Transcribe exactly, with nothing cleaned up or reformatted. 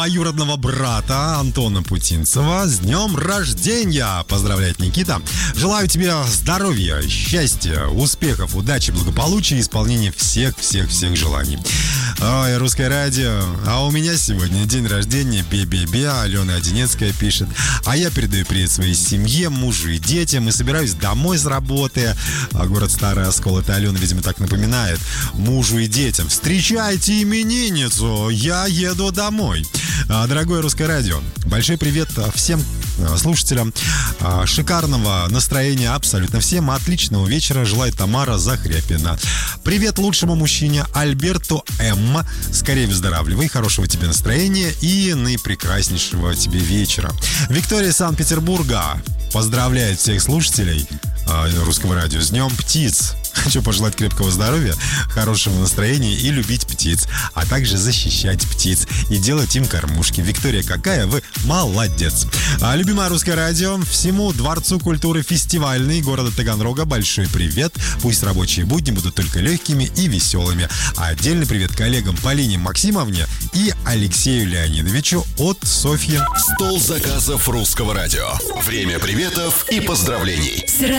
Двоюродного брата Антона Путинцева с днем рождения! Поздравляет Никита. Желаю тебе здоровья, счастья, успехов, удачи, благополучия и исполнения всех-всех-всех желаний. Ой, русское радио. А у меня сегодня день рождения. Бе-бе-бе. Алена Одинецкая пишет. А я передаю привет своей семье, мужу и детям. И собираюсь домой с работы. А город Старый Оскол. Это Алена, видимо, так напоминает. Мужу и детям. Встречайте именинницу. Я еду домой. Дорогое русское радио, большой привет всем слушателям. Шикарного настроения абсолютно всем. Отличного вечера желает Тамара Захряпина. Привет лучшему мужчине Альберту М. Скорее выздоравливай, хорошего тебе настроения и наипрекраснейшего тебе вечера. Виктория из Санкт-Петербурга поздравляет всех слушателей русского радио с днем птиц. Хочу пожелать крепкого здоровья, хорошего настроения и любить птиц, а также защищать птиц и делать им кормушки. Виктория, какая вы молодец. А, любимое русское радио, всему Дворцу культуры фестивальный города Таганрога большой привет. Пусть рабочие будни будут только легкими и веселыми. А отдельный привет коллегам Полине Максимовне и Алексею Леонидовичу от Софьи. Стол заказов русского радио. Время приветов и поздравлений.